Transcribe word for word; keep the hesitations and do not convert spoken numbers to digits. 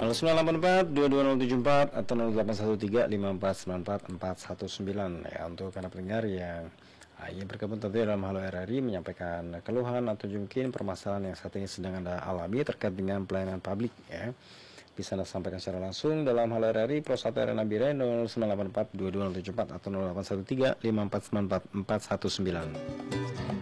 nol sembilan delapan empat dua dua nol tujuh empat atau nol delapan satu tiga lima empat sembilan empat empat satu sembilan ya, untuk para pendengar yang ah, ingin bergabung tentunya dalam Halo R R I, menyampaikan keluhan atau mungkin permasalahan yang saat ini sedang Anda alami terkait dengan pelayanan publik ya, bisa Anda sampaikan secara langsung dalam Halo R R I Pro satu Arena Biren nol sembilan delapan empat dua dua nol tujuh empat atau nol delapan satu tiga lima empat sembilan empat empat satu sembilan.